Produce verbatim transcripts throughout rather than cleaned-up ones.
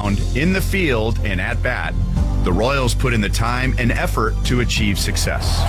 mound, in the field, and at bat, the Royals put in the time and effort to achieve success.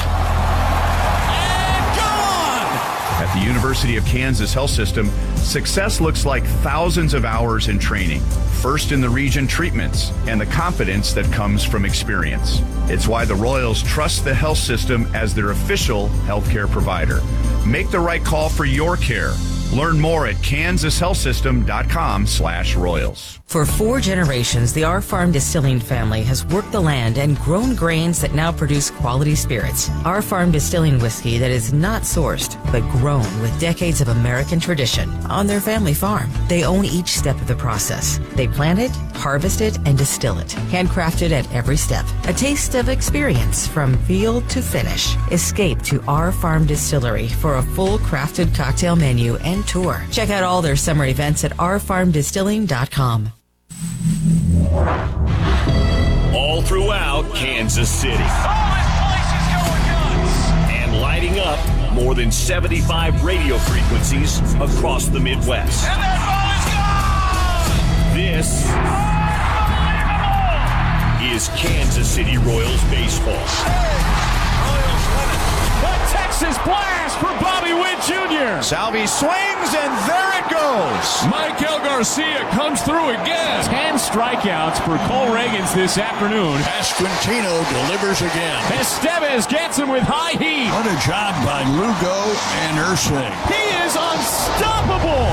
At the University of Kansas Health System, success looks like thousands of hours in training, first in the region treatments, and the confidence that comes from experience. It's why the Royals trust the health system as their official healthcare provider. Make the right call for your care. Learn more at kansas health system dot com slash royals. For four generations, the R Farm Distilling family has worked the land and grown grains that now produce quality spirits. R Farm Distilling whiskey that is not sourced, but grown with decades of American tradition on their family farm. They own each step of the process. They plant it, harvest it, and distill it. Handcrafted at every step. A taste of experience from field to finish. Escape to R Farm Distillery for a full crafted cocktail menu and tour. Check out all their summer events at r farm distilling dot com. All throughout Kansas City. Oh, this place is going nuts! And lighting up more than seventy-five radio frequencies across the Midwest. And that ball is gone! This is Kansas City Royals baseball. Hey, Royals win it. The Texas blast for Bobby Witt Junior Salvi swings, and there it goes. Michael Garcia comes through again. Ten strikeouts for Cole Reagans this afternoon. Pasquantino delivers again. Estevez gets him with high heat. What a job by Lugo and Ursing. He is unstoppable.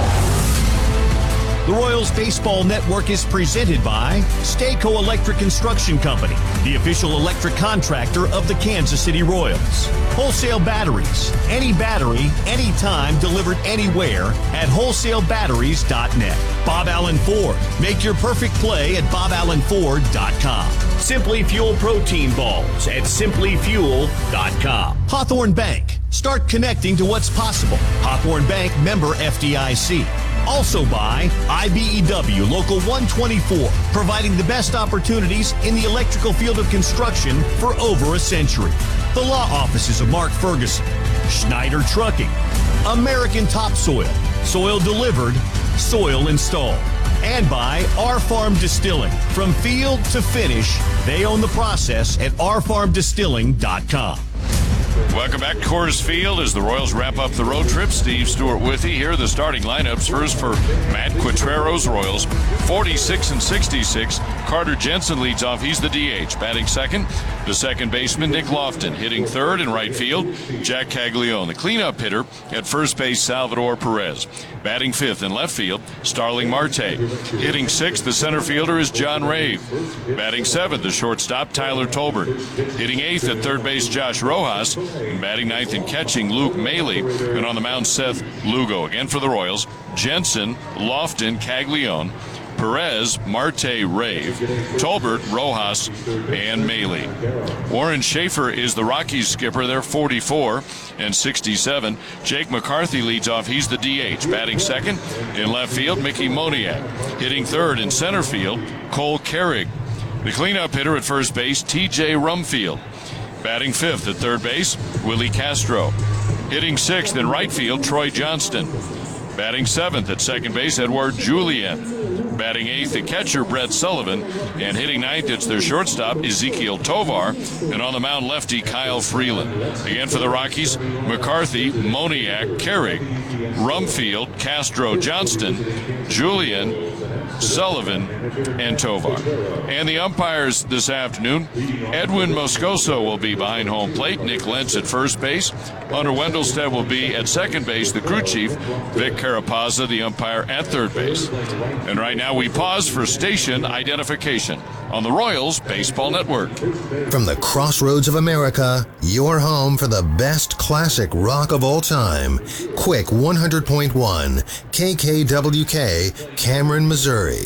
The Royals Baseball Network is presented by Stayco Electric Construction Company, the official electric contractor of the Kansas City Royals. Wholesale batteries, any battery, anytime, delivered anywhere at wholesale batteries dot net. Bob Allen Ford, make your perfect play at bob allen ford dot com. Simply Fuel protein balls at simply fuel dot com. Hawthorne Bank, start connecting to what's possible. Hawthorne Bank, member F D I C. Also by I B E W Local one twenty-four, providing the best opportunities in the electrical field of construction for over a century. The law offices of Mark Ferguson, Schneider Trucking, American Topsoil, soil delivered, soil installed. And by R Farm Distilling. From field to finish, they own the process at r farm distilling dot com. Welcome back to Coors Field as the Royals wrap up the road trip. Steve Stewart with you. Here are the starting lineups. First for Matt Quatrero's Royals, forty-six and sixty-six. Carter Jensen leads off. He's the D H. Batting second, the second baseman, Nick Lofton. Hitting third in right field, Jack Caglione. The cleanup hitter at first base, Salvador Perez. Batting fifth in left field, Starling Marte. Hitting sixth, the center fielder is John Rave. Batting seventh, the shortstop, Tyler Tolbert. Hitting eighth at third base, Josh Rojas. And batting ninth and catching, Luke Maley. And on the mound, Seth Lugo. Again for the Royals, Jensen, Lofton, Caglione, Perez, Marte, Rave, Tolbert, Rojas, and Maley. Warren Schaefer is the Rockies skipper. They're forty-four and sixty-seven. Jake McCarthy leads off. He's the D H. Batting second in left field, Mickey Moniak. Hitting third in center field, Cole Carrig. The cleanup hitter at first base, T J Rumfield. Batting fifth at third base, Willie Castro. Hitting sixth in right field, Troy Johnston. Batting seventh at second base, Edward Julian. Batting eighth, the catcher, Brett Sullivan. And hitting ninth, it's their shortstop, Ezekiel Tovar. And on the mound, lefty, Kyle Freeland. Again for the Rockies, McCarthy, Moniak, Carrig, Rumfield, Castro, Johnston, Julian, Sullivan, and Tovar. And the umpires this afternoon, Edwin Moscoso will be behind home plate, Nick Lentz at first base, Hunter Wendelstedt will be at second base, the crew chief, Vic Carapazza, the umpire at third base. And right now we pause for station identification on the Royals Baseball Network. From the crossroads of America, your home for the best classic rock of all time. Quick one hundred point one, K K W K, Cameron, Missouri.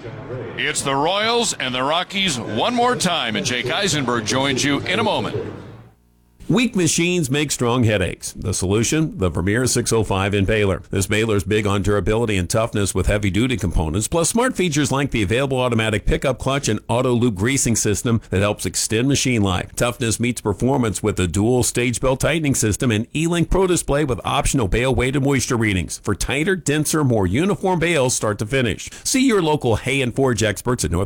It's the Royals and the Rockies one more time, and Jake Eisenberg joins you in a moment. Weak machines make strong headaches. The solution? The Vermeer six oh five in Baylor. This Baylor is big on durability and toughness with heavy-duty components, plus smart features like the available automatic pickup clutch and auto loop greasing system that helps extend machine life. Toughness meets performance with a dual stage belt tightening system and E-Link Pro display with optional bale weight and moisture readings for tighter, denser, more uniform bales start to finish. See your local Hay and Forge experts at North